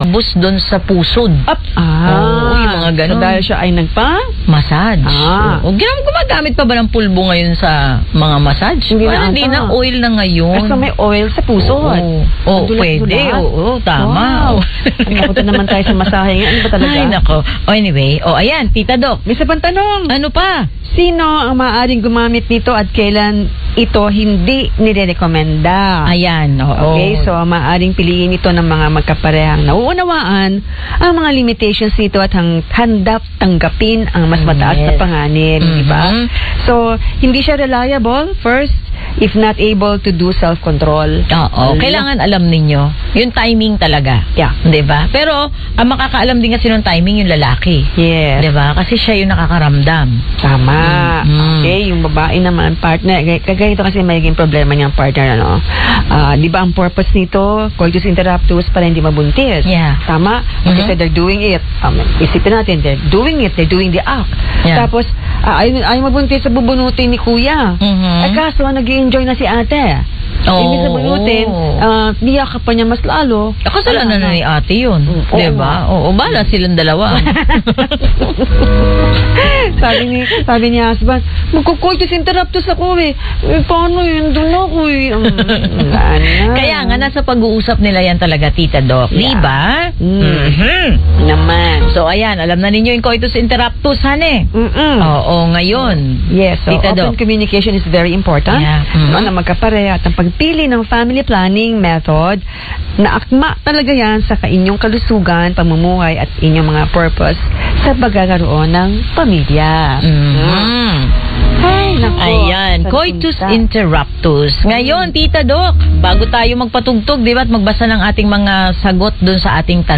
tumagabos doon sa pusod. Oo, yung mga ganun. So dahil siya ay massage. Gumagamit pa ba ng pulbo ngayon sa mga massage? Hindi na, oil na ngayon. So may oil sa pusod. Oo, pwede. Oo, tama. Wow. Nakuta naman tayo sa masahe. Ano ba talaga? Ay, nako. Anyway, ayan, Tita Doc. May isa pang tanong. Ano pa? Sino ang maaaring gumamit nito at kailan ito hindi nire-recommenda? Ayan, oo. Okay, so maaaring piliin ito ng mga magkaparehang nauunawaan ang mga limitations nito at handap tanggapin ang mas mataas na panganib, di ba? So, hindi siya reliable, first, if not able to do self-control. Oo, kailangan alam ninyo. Yung timing talaga. Yeah. Di ba? Pero, ang makakaalam din kasi ng timing yung lalaki. Yes. Di ba? Kasi siya yung nakakaramdam. Tama. Okay, yung babae naman, partner, kagaya ito kasi magiging problema niyang partner, ano? Di ba ang purpose nito, coitus interruptus, para hindi mabuntis? Yeah. Tama? Kasi they're doing it. Isipin natin, they're doing the act. Yeah. Tapos, ayaw mabuntis sa bubunutin ni kuya. Kaso, nag-i-enjoy na si ate. Ibig sa bunutin, niyakap pa niya mas lalo. Kasalanan na ni ate yun. Diba? Oo, bala silang dalawa. sabi ni husband, magkukoitus interruptus ako eh. Paano yun? Doon ako eh. Kaya nga, nasa pag-uusap nila yan talaga, Tita Doc. Yeah. Diba? Naman. So, ayan, alam na ninyo yung coitus interruptus, hane? Oo, ngayon. Yes, so Tita open Doc, communication is very important. Yeah. Na magkapareha at ang pagpili ng family planning method na akma talaga yan sa inyong kalusugan, pamumuhay at inyong mga purpose sa pagkakaroon ng pamilya. Ay, naku. Ayan, coitus interruptus. Ngayon, Tita Doc, bago tayo magpatugtog, di ba, at magbasa ng ating mga sagot dun sa ating tanong,